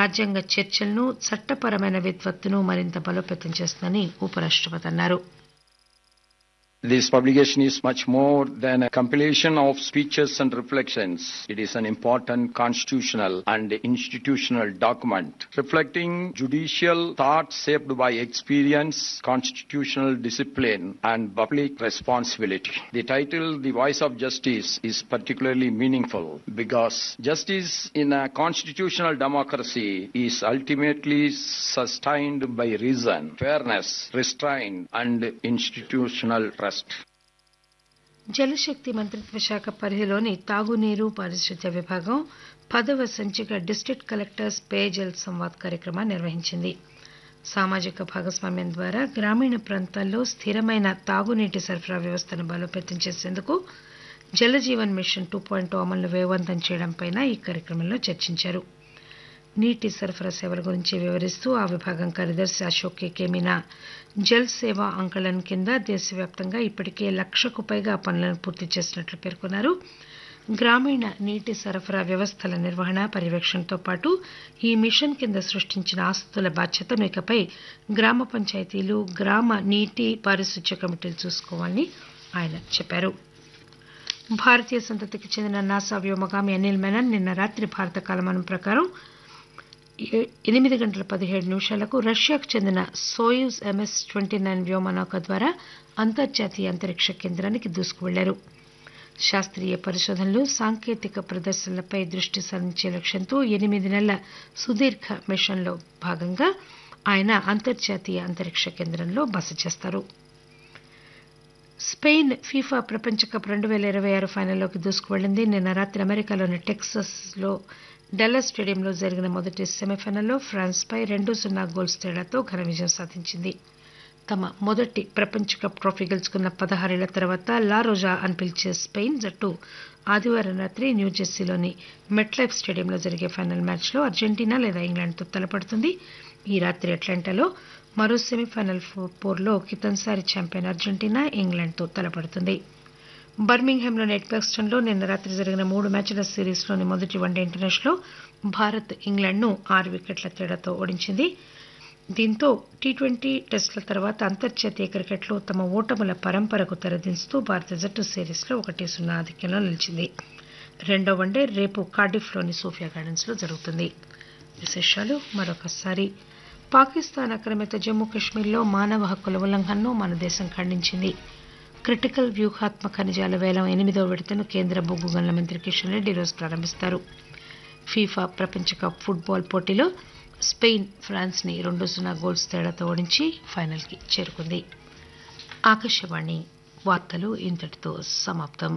రాజ్యాంగ చర్చలను చట్టపరమైన విద్వత్తును మరింత బలోపేతం చేస్తుందని ఉపరాష్ట్రపతి అన్నారు. This publication is much more than a compilation of speeches and reflections. It is an important constitutional and institutional document reflecting judicial thought shaped by experience, constitutional discipline, and public responsibility. The title, The Voice of Justice, is particularly meaningful because justice in a constitutional democracy is ultimately sustained by reason, fairness, restraint, and institutional trust. జలశక్తి మంత్రిత్వ శాఖ పరిధిలోని తాగునీరు పారిశుద్ధ్య విభాగం 10వ సంచిక district collectors పేయజల్ Samvad కార్యక్రమాన్ని నిర్వహించింది. సామాజిక భాగస్వామ్యం ద్వారా గ్రామీణ ప్రాంతాల్లో స్థిరమైన తాగునీటి సరఫరా వ్యవస్థను బలోపేతం చేసేందుకు జలజీవన్ మిషన్ 2.0 అమలును వేగవంతం చేయడంపై ఈ కార్యక్రమంలో చర్చించారు. నీటి సరఫరా సేవల గురించి వివరిస్తూ ఆ విభాగం కార్యదర్శి అశోక్ కేమీనా జల్ సేవా అంకళన్ కింద దేశవ్యాప్తంగా ఇప్పటికే 1,00,000కు పైగా పనులను పూర్తి చేసినట్లు పేర్కొన్నారు. గ్రామీణ నీటి సరఫరా వ్యవస్థల నిర్వహణ పర్యవేక్షణతో పాటు ఈ మిషన్ కింద సృష్టించిన ఆస్తుల బాధ్యతను ఇకపై గ్రామ పంచాయతీలు, గ్రామ నీటి పారిశుధ్య కమిటీలు చూసుకోవాలని ఆయన చెప్పారు. భారతీయ సంతతికి చెందిన నాసా వ్యోమగామి అనిల్ మెనన్ నిన్న రాత్రి భారత కాలమానం ప్రకారం 8:17 రష్యాకు చెందిన సోయూజ్ MS-29 వ్యోమనౌక ద్వారా అంతర్జాతీయ అంతరిక్ష కేంద్రానికి దూసుకువెళ్లారు. శాస్త్రీయ పరిశోధనలు, సాంకేతిక ప్రదర్శనలపై దృష్టి సారించే లక్ష్యంతో 8 నెలల సుదీర్ఘ మిషన్లో భాగంగా ఆయన అంతర్జాతీయ అంతరిక్ష కేంద్రంలో బస చేస్తారు. స్పెయిన్ ఫీఫా ప్రపంచ కప్ 2026 ఫైనల్లోకి దూసుకువెళ్లింది. నిన్న రాత్రి అమెరికాలోని టెక్సాస్లో డల్లాస్ స్టేడియంలో జరిగిన మొదటి సెమీఫైనల్లో ఫ్రాన్స్పై 2-0 గోల్స్ తేడాతో ఘన విజయం సాధించింది. తమ మొదటి ప్రపంచ కప్ ట్రోఫీ గెలుచుకున్న 16 ఏళ్ల తర్వాత లా రోజా అని పిలిచే స్పెయిన్ జట్టు ఆదివారం రాత్రి న్యూజెర్సీలోని మెట్లైఫ్ స్టేడియంలో జరిగే ఫైనల్ మ్యాచ్లో అర్జెంటీనా లేదా ఇంగ్లాండ్తో తలపడుతుంది. ఈ రాత్రి అట్లాంటాలో మరో సెమీఫైనల్ పోర్లో కితన్సారి ఛాంపియన్ అర్జెంటీనా ఇంగ్లాండ్తో తలపడుతుంది. బర్మింగ్హామ్లోని ఎడ్గ్బాస్టన్లో నిన్న రాత్రి జరిగిన 3 మ్యాచ్ల సిరీస్లోని మొదటి వన్డే ఇంటర్నేషనల్లో భారత్ ఇంగ్లాండ్ను 6 వికెట్ల తేడాతో ఓడించింది. దీంతో టీ20 టెస్టుల తర్వాత అంతర్జాతీయ క్రికెట్లో తమ ఓటముల పరంపరకు తెరదించుతూ భారత జట్టు సిరీస్లో 1-0 ఆధిక్యంలో నిలిచింది. రెండో వన్డే రేపు కార్డిఫ్లోని సోఫియా గార్డెన్స్లో జరుగుతుంది. విశేషాలు మరొకసారి. పాకిస్తాన్ ఆక్రమిత జమ్మూ కాశ్మీర్లో మానవ హక్కుల ఉల్లంఘనను మన దేశం ఖండించింది. క్రిటికల్ వ్యూహాత్మక ఖనిజాల వేలం 8వ విడతను కేంద్ర బొగ్గు గనుల మంత్రి కిషన్ రెడ్డి ఈరోజు ప్రారంభిస్తారు. ఫీఫా ప్రపంచ కప్ ఫుట్బాల్ పోటీలో స్పెయిన్ ఫ్రాన్స్ని 2-0 గోల్స్ తేడాతో ఓడించి ఫైనల్కి చేరుకుంది. ఆకాశవాణి వార్తలు ఇంతటితో సమాప్తం.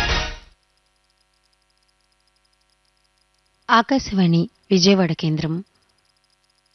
ఆకాశవాణి విజయవాడ కేంద్రం